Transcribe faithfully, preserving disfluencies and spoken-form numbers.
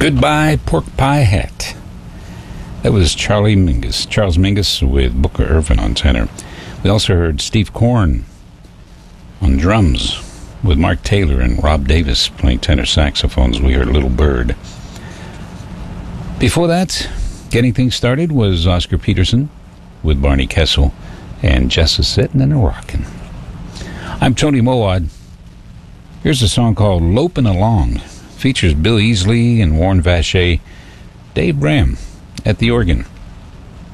Goodbye Pork Pie Hat. That was Charlie Mingus, Charles Mingus with Booker Irvin on tenor. We also heard Steve Korn on drums with Mark Taylor and Rob Davis playing tenor saxophones. We heard Little Bird. Before that, getting things started was Oscar Peterson with Barney Kessel and Just a Sittin' and a Rockin'. I'm Tony Mowat. Here's a song called Lopin' Along. Features Bill Easley and Warren Vacher, Dave Bram at the organ.